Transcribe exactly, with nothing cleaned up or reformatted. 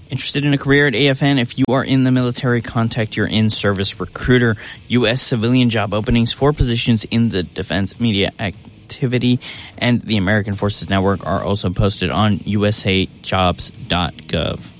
Interested in a career at A F N? If you are in the military, contact your in-service recruiter. U S civilian job openings for positions in the defense media activity and the American Forces Network are also posted on u s a jobs dot gov.